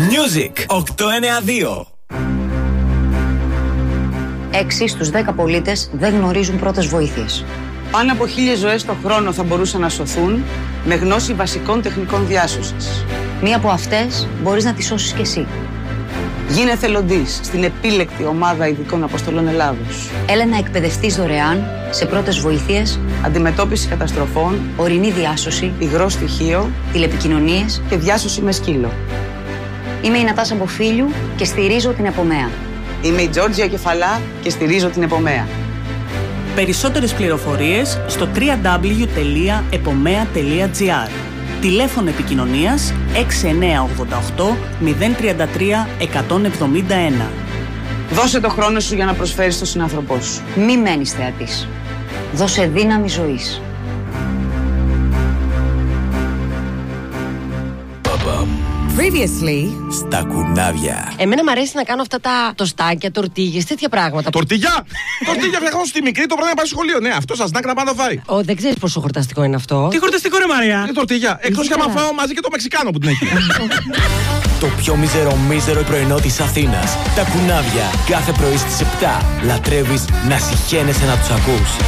Music 892. 6 στους 10 πολίτες δεν γνωρίζουν πρώτες βοήθειες. Πάνω από 1.000 ζωές το χρόνο θα μπορούσαν να σωθούν με γνώση βασικών τεχνικών διάσωσης. Μία από αυτές μπορείς να τη σώσεις κι εσύ. Γίνε εθελοντής στην επίλεκτη ομάδα ειδικών αποστολών Ελλάδος. Έλα να εκπαιδευτείς δωρεάν σε πρώτες βοήθειες, Αντιμετώπιση καταστροφών, ορεινή διάσωση, υγρό στοιχείο τηλεπικοινωνίες. και διάσωση με σκύλο. Είμαι η Νατάσα Μποφίλιου και στηρίζω την Επομέα. Είμαι η Τζόρτζια Κεφαλά και στηρίζω την Επομέα. Περισσότερες πληροφορίες στο www.epomea.gr. Τηλέφωνο επικοινωνίας 6988 033 171. Δώσε το χρόνο σου για να προσφέρεις στον συνάνθρωπό σου. Μη μένεις θεατής. Δώσε δύναμη ζωής. Previously. Στα κουνάβια. Εμένα μου αρέσει να κάνω αυτά τα τοστάκια, τορτίγες, τέτοια πράγματα. Τορτίγια! Τορτίγια φτιάχνω στη μικρή το πρωί να πάει στο σχολείο. Ναι, αυτό σα να πάντα φάει. Δεν ξέρεις πόσο χορταστικό είναι αυτό. Τι χορταστικό ρε Μαρία. Είναι τορτίγια. Εκτός κι άμα φάω μαζί και το Μεξικάνο που την έχει. Το πιο μίζερο πρωινό της Αθήνας. Τα κουνάβια. Κάθε πρωί στις 7. Λατρεύεις να συχαίνεσαι να τους ακούς.